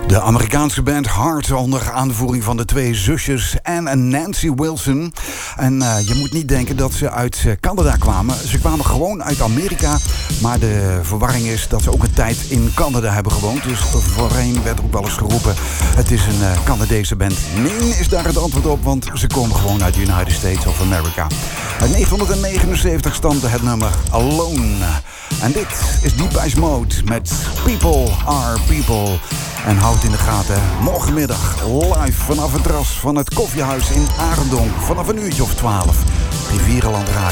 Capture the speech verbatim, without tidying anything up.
De Amerikaanse band Heart onder aanvoering van de twee zusjes Anne en Nancy Wilson. En uh, je moet niet denken dat ze uit Canada kwamen. Ze kwamen gewoon uit Amerika. Maar de verwarring is dat ze ook een tijd in Canada hebben gewoond. Dus voorheen werd ook wel eens geroepen: het is een uh, Canadese band. Nee, is daar het antwoord op, want ze komen gewoon uit de United States of America. Uit negentien negenenzeventig stammde het nummer Alone. En dit is Deep Ice Mode met People Are People. En houd in de gaten, morgenmiddag live vanaf het terras van het koffiehuis in Arendonk. Vanaf een uurtje of twaalf. Rivierenland Radio.